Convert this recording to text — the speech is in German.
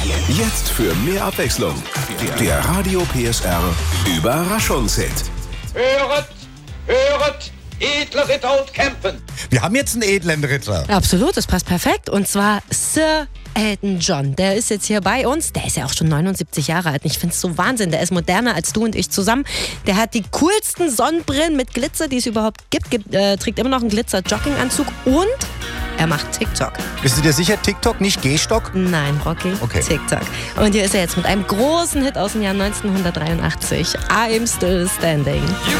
Jetzt für mehr Abwechslung. Der Radio PSR Überraschungshit. Höret, höret, edle Ritter und Kämpen. Wir haben jetzt einen edlen Ritter. Absolut, das passt perfekt. Und zwar Sir Elton John. Der ist jetzt hier bei uns. Der ist ja auch schon 79 Jahre alt. Und ich finde es so Wahnsinn. Der ist moderner als du und ich zusammen. Der hat die coolsten Sonnenbrillen mit Glitzer, die es überhaupt gibt. Trägt immer noch einen Glitzer-Jogginganzug und er macht TikTok. Bist du dir sicher, TikTok, nicht Gehstock? Nein, Rocky, Okay. TikTok. Und hier ist er jetzt mit einem großen Hit aus dem Jahr 1983. I'm Still Standing.